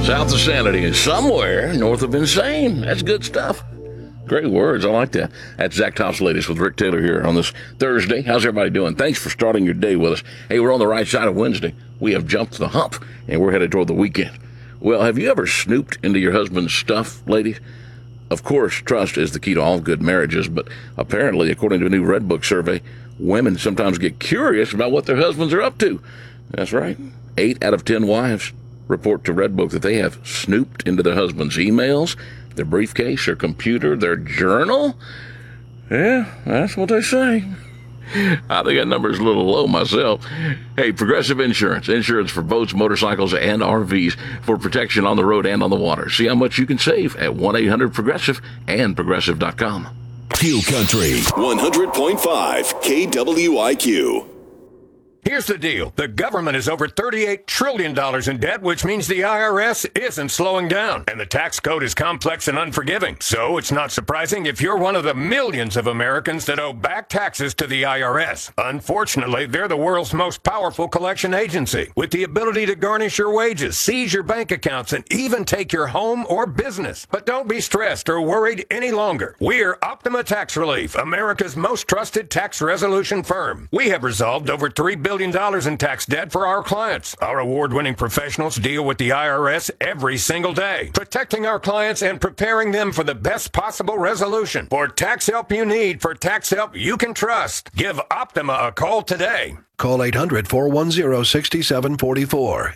South of sanity is somewhere north of insane. That's good stuff. Great words. I like that. That's Zach Tops-Latest with Rick Taylor here on this Thursday. How's everybody doing? Thanks for starting your day with us. Hey, we're on the right side of Wednesday. We have jumped the hump, and we're headed toward the weekend. Well, have you ever snooped into your husband's stuff, ladies? Of course, trust is the key to all good marriages, but apparently, according to a new Red Book survey, women sometimes get curious about what their husbands are up to. That's right. 8 out of 10 wives report to Red Book that they have snooped into their husband's emails, their briefcase, their computer, their journal. Yeah, that's what they say. I think that number is a little low myself. Hey, Progressive Insurance. Insurance for boats, motorcycles, and RVs for protection on the road and on the water. See how much you can save at 1-800-PROGRESSIVE and Progressive.com. Q Country 100.5 KWIQ. Here's the deal. The government is over $38 trillion in debt, which means the IRS isn't slowing down. And the tax code is complex and unforgiving. So it's not surprising if you're one of the millions of Americans that owe back taxes to the IRS. Unfortunately, they're the world's most powerful collection agency, with the ability to garnish your wages, seize your bank accounts, and even take your home or business. But don't be stressed or worried any longer. We're Optima Tax Relief, America's most trusted tax resolution firm. We have resolved over $3 billion in tax debt for our clients. Our award-winning professionals deal with the IRS every single day, protecting our clients and preparing them for the best possible resolution. For tax help you need, for tax help you can trust, give Optima a call today. Call 800-410-6744.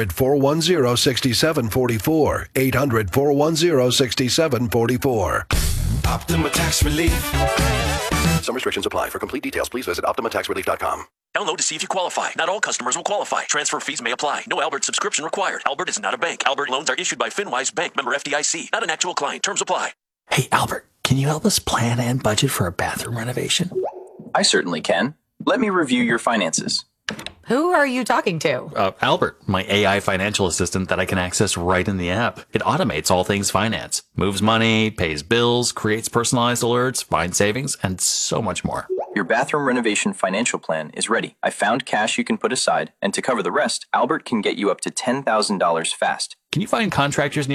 800-410-6744. 800-410-6744. Optima Tax Relief. Some restrictions apply. For complete details, please visit OptimaTaxRelief.com. Download to see if you qualify. Not all customers will qualify. Transfer fees may apply. No Albert subscription required. Albert is not a bank. Albert loans are issued by FinWise Bank, member FDIC. Not an actual client. Terms apply. Hey, Albert, can you help us plan and budget for a bathroom renovation? I certainly can. Let me review your finances. Who are you talking to? Albert, my AI financial assistant that I can access right in the app. It automates all things finance, moves money, pays bills, creates personalized alerts, finds savings, and so much more. Your bathroom renovation financial plan is ready. I found cash you can put aside, and to cover the rest, Albert can get you up to $10,000 fast. Can you find contractors near